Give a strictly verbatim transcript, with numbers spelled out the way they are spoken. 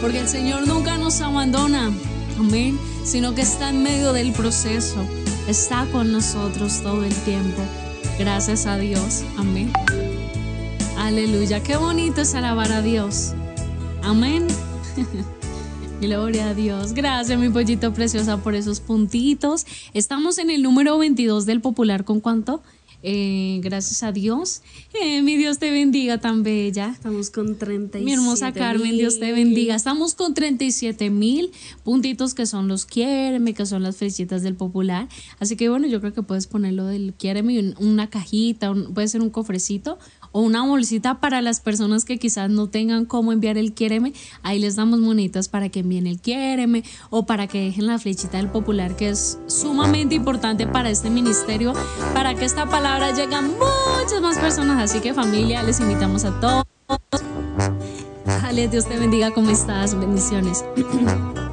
porque el Señor nunca nos abandona, amén, sino que está en medio del proceso, está con nosotros todo el tiempo. Gracias a Dios, amén. Aleluya, qué bonito es alabar a Dios, amén. Gloria a Dios. Gracias, mi pollito preciosa, por esos puntitos. Estamos en el número veintidós del popular. ¿Con cuánto? Eh, gracias a Dios. Eh, mi Dios te bendiga, tan bella. Estamos con treinta y siete Mi hermosa Carmen, mil. Dios te bendiga. Estamos con treinta y siete mil puntitos, que son los quiéreme, que son las flechitas del popular. Así que bueno, yo creo que puedes ponerlo del quiéreme, una cajita, un, puede ser un cofrecito o una bolsita para las personas que quizás no tengan cómo enviar el quiéreme. Ahí les damos monitas para que envíen el quiéreme o para que dejen la flechita del popular, que es sumamente importante para este ministerio, para que esta palabra llegue a muchas más personas. Así que familia, les invitamos a todos. Dale, Dios te bendiga. ¿Cómo estás? Bendiciones.